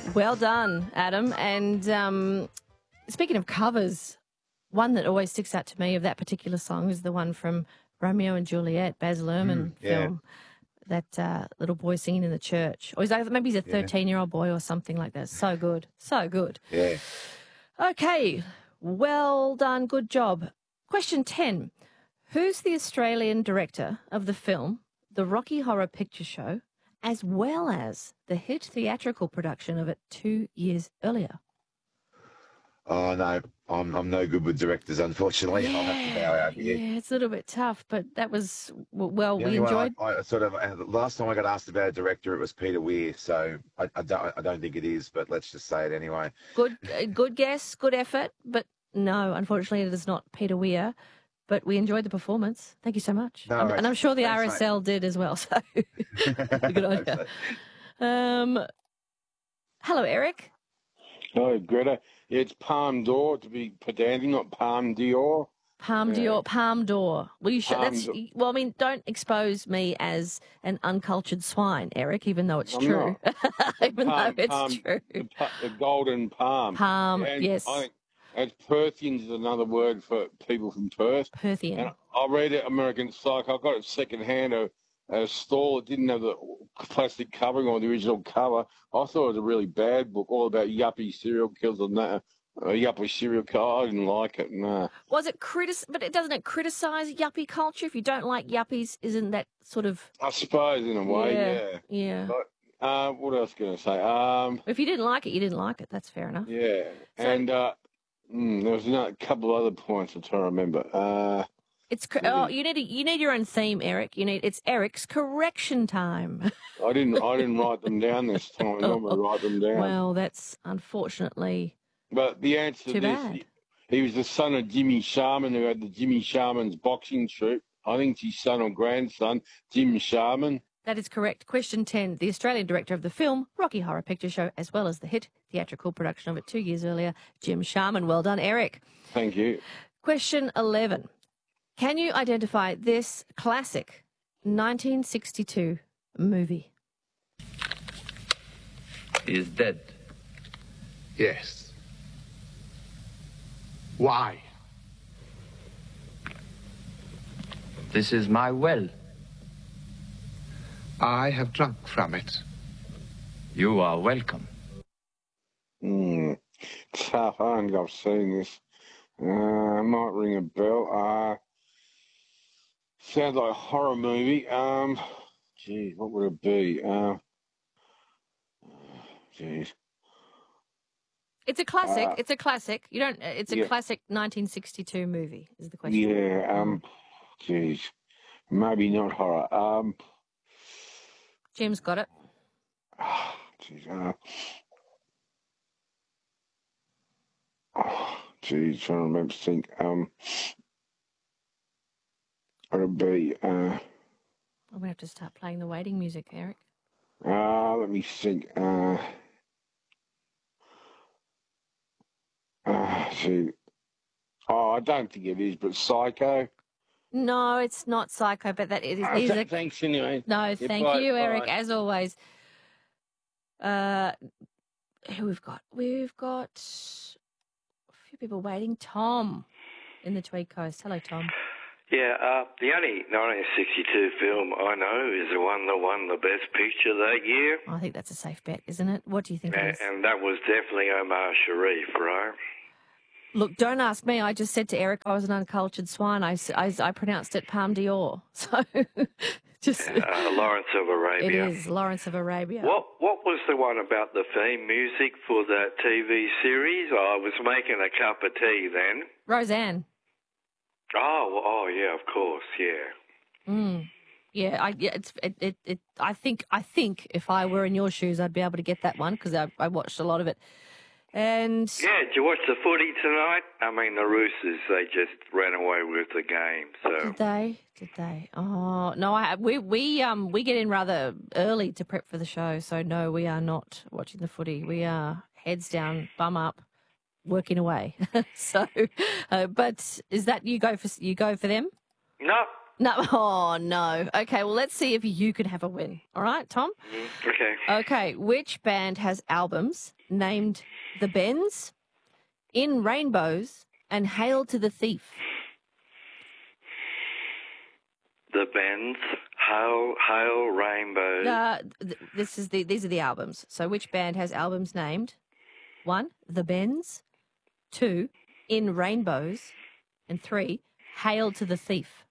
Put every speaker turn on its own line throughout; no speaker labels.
Well done, Adam. And speaking of covers, one that always sticks out to me of that particular song is the one from Romeo and Juliet, Baz Luhrmann film. That little boy singing in the church. Or maybe he's a 13-year-old boy or something like that. So good. So good.
Yeah.
Okay. Well done. Good job. Question 10. Who's the Australian director of the film The Rocky Horror Picture Show, as well as the hit theatrical production of it 2 years earlier?
Oh, no, I'm no good with directors, unfortunately. I'll have to bow out here.
Yeah, it's a little bit tough, but that was, well,
The
we
only one
enjoyed...
I sort of, the last time I got asked about a director, it was Peter Weir, so I don't think it is, but let's just say it anyway.
Good guess, good effort, but no, unfortunately it is not Peter Weir, but we enjoyed the performance. Thank you so much.
No,
and I'm sure the
thanks,
RSL did as well, so good on you. Hello, Eric.
Hello, Greta. Yeah, it's Palme d'Or, to be pedantic, not Palme d'Or.
Palme d'Or. Well, you should. Well, I mean, don't expose me as an uncultured swine, Eric. Even though it's true. Even though it's true.
The golden palm.
Palm. Yes.
I think as Perthians is another word for people from Perth.
Perthian.
And I read it, American Psycho. I got it second hand at a stall. It didn't have the plastic covering or the original cover. I thought it was a really bad book, all about yuppie serial killers and that. Yuppie serial killer. I didn't like it. Nah.
Was it But doesn't it criticise yuppie culture? If you don't like yuppies, isn't that sort of?
I suppose in a way,
yeah.
But, what else can I say?
If you didn't like it, you didn't like it. That's fair enough.
Yeah, so, and there was a couple of other points I'm trying to remember.
You need your own theme, Eric. It's Eric's correction time.
I didn't write them down this time. I normally write them down.
Well, that's unfortunately.
But the answer
to
this,
bad.
He was the son of Jimmy Sharman, who had the Jimmy Sharman's boxing troupe. I think it's his son or grandson, Jim Sharman.
That is correct. Question 10. The Australian director of the film Rocky Horror Picture Show, as well as the hit theatrical production of it 2 years earlier, Jim Sharman. Well done, Eric.
Thank you.
Question 11. Can you identify this classic 1962 movie?
He is dead.
Yes. Why?
This is my well.
I have drunk from it.
You are welcome.
Tough. I don't think I've seen this. Might ring a bell. Sounds like a horror movie. Gee, what would it be? Geez.
It's a classic. It's a classic. It's a classic 1962 movie. Is the question?
Yeah. Geez. Maybe not horror.
Jim's got it.
Geez. Geez. Trying to remember. Think. What would it be?
I'm gonna have to start playing the waiting music, Eric.
Let me think. See. Oh, I don't think it is, but Psycho.
No, it's not Psycho, but that is
Thanks anyway.
No, thank you, Eric, as always. Who we've got? We've got a few people waiting. Tom in the Tweed Coast. Hello, Tom.
Yeah, the only 1962 film I know is the one that won the Best Picture that year.
I think that's a safe bet, isn't it? What do you think it is?
And that was definitely Omar Sharif, right?
Look, don't ask me. I just said to Eric I was an uncultured swine. I pronounced it Palme d'Or. So just
Lawrence of Arabia.
It is Lawrence of Arabia.
What was the one about the theme music for that TV series? I was making a cup of tea then.
Roseanne.
Oh, yeah, of course, yeah.
I think if I were in your shoes, I'd be able to get that one because I watched a lot of it. And
yeah, did you watch the footy tonight? I mean, the Roosters, they just ran away with the game. So
did they? Oh no, we get in rather early to prep for the show, so no, we are not watching the footy. We are heads down, bum up, working away. So, but is that you go for them?
No,
No. Oh, no. Okay, well, let's see if you could have a win. All right, Tom?
Okay.
Okay, which band has albums named The Bends, In Rainbows, and Hail to the Thief?
The Bends, Hail Rainbows.
These are the albums. So which band has albums named 1, The Bends, 2, In Rainbows, and 3, Hail to the Thief?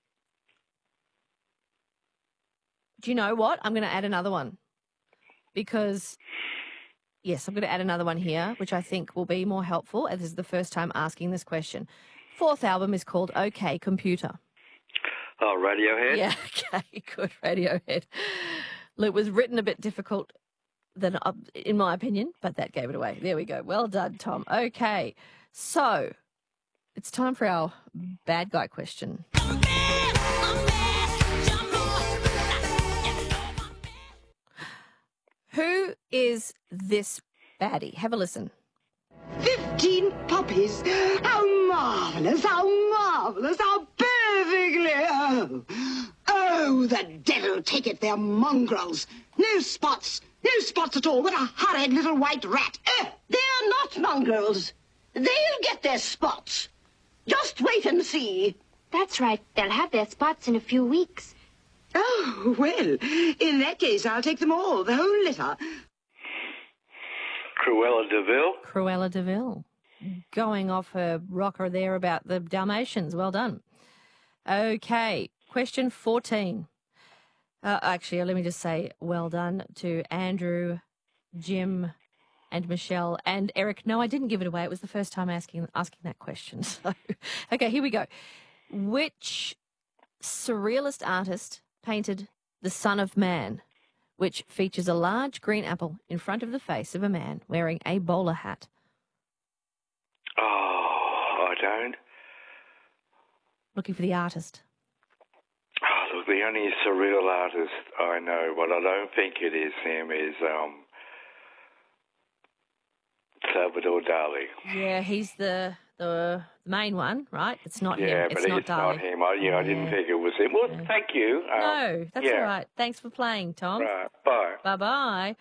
Do you know what? I'm going to add another one because, yes, I'm going to add another one here, which I think will be more helpful. And this is the first time asking this question. 4th album is called OK Computer.
Oh, Radiohead?
Yeah, okay, good, Radiohead. It was written a bit difficult than, in my opinion, but that gave it away. There we go. Well done, Tom. Okay, so it's time for our bad guy question. Who is this baddie? Have a listen.
15 puppies. How marvellous, how marvellous, how perfectly. Oh, the devil take it, they're mongrels. No spots at all, but a horrid little white rat. They're not mongrels. They'll get their spots. Just wait and see.
That's right. They'll have their spots in a few weeks.
Oh, well, in that case, I'll take them all, the whole litter.
Cruella de Vil?
Cruella de Vil. Going off her rocker there about the Dalmatians. Well done. Okay, question 14. Actually, let me just say well done to Andrew, Jim, and Michelle, and Eric. No, I didn't give it away. It was the first time asking that question. So, okay, here we go. Which surrealist artist painted The Son of Man, which features a large green apple in front of the face of a man wearing a bowler hat?
Oh, I don't.
Looking for the artist.
Oh, look, the only surreal artist I know, but I don't think it is him, is Salvador Dali.
Yeah, he's the main one, right? It's not him.
Yeah,
It's
but
not
it's
Dali.
not him. I didn't think it was him. Well, thank you.
No, that's all right. Thanks for playing, Tom.
Right, bye.
Bye-bye.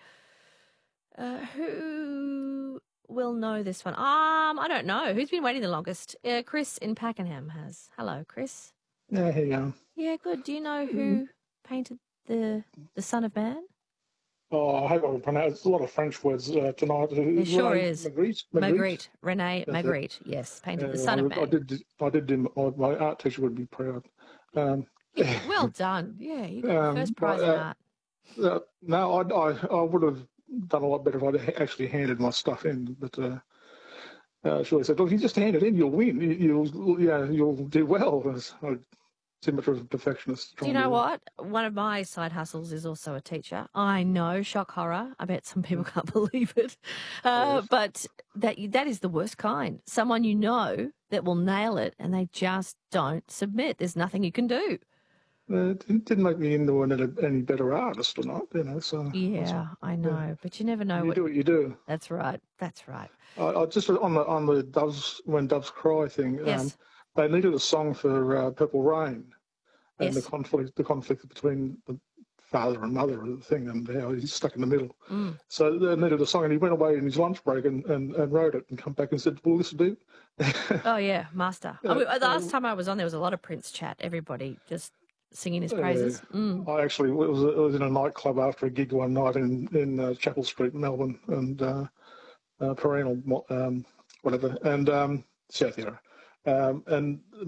Who will know this one? I don't know. Who's been waiting the longest? Chris in Pakenham has. Hello, Chris.
Yeah, here you go.
Yeah, good. Do you know who painted the Son of Man?
Oh, I hope I can pronounce. It's a lot of French words tonight.
It sure is.
Magritte.
René
That's
Magritte. Yes, painted the Son of Man.
I did do. My art teacher would be proud.
Well done. Yeah, you got the first prize in art.
No, I would have done a lot better if I'd actually handed my stuff in. But Shirley said, "Look, you just hand it in, you'll win. You'll do well." Too much of a perfectionist.
Do you know what? One of my side hustles is also a teacher. I know, shock horror. I bet some people can't believe it. But that is the worst kind. Someone you know that will nail it and they just don't submit. There's nothing you can do.
It didn't make me into any better artist or not, So
yeah, I know, yeah. But you never know.
You do what you do.
That's right. That's right.
I just on the doves when doves cry thing.
Yes.
They needed a song for Purple Rain, and
yes.
the conflict between the father and mother of the thing, and how he's stuck in the middle.
Mm.
So they needed a song, and he went away in his lunch break and wrote it, and come back and said, "Will this do?"
Oh yeah, master. The last time I was on, there was a lot of Prince chat. Everybody just singing his praises.
I actually it was in a nightclub after a gig one night in Chapel Street, Melbourne, and Perennial, whatever, and South Yarra. And